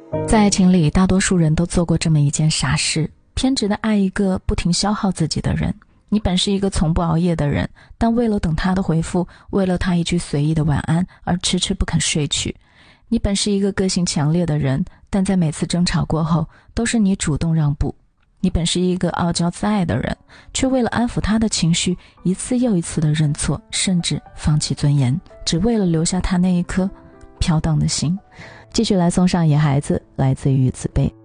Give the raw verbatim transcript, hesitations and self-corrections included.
在爱情里，大多数人都做过这么一件傻事，偏执的爱一个不停消耗自己的人。你本是一个从不熬夜的人，但为了等他的回复，为了他一句随意的晚安而迟迟不肯睡去。你本是一个个性强烈的人，但在每次争吵过后，都是你主动让步。你本是一个傲娇自爱的人，却为了安抚他的情绪，一次又一次的认错，甚至放弃尊严，只为了留下他那一颗飘荡的心。继续来送上野孩子，来自于子贝。